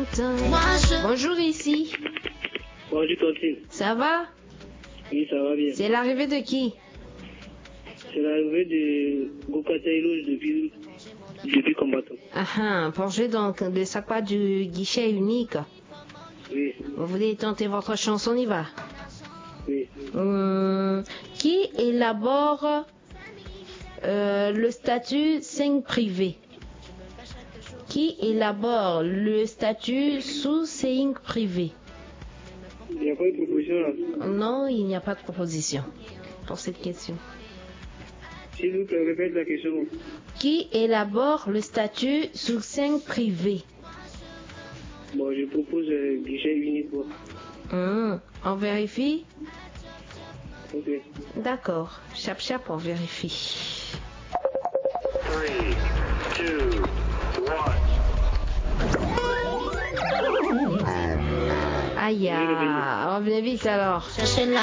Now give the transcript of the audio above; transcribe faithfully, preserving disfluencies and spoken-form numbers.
Bonjour ici. Bonjour Tantine. Ça va? Oui, ça va bien. C'est l'arrivée de qui? C'est l'arrivée de Gokataïlo depuis, depuis combattant. Ah ah, pour jouer donc le sacre du guichet unique. Oui. Vous voulez tenter votre chance, on y va. Oui. Hum, qui élabore euh, le statut cinq privé? Qui élabore le statut sous cinq privé? Il n'y a pas de proposition là. Non, il n'y a pas de proposition pour cette question. S'il vous plaît, répète la question. Qui élabore le statut sous cinq privé? Bon, je propose euh, guichet unique. Quoi. Hum, on vérifie? Ok. D'accord. Chap chap, on vérifie. Three, two, one. Aïe, ah, revenez vite alors.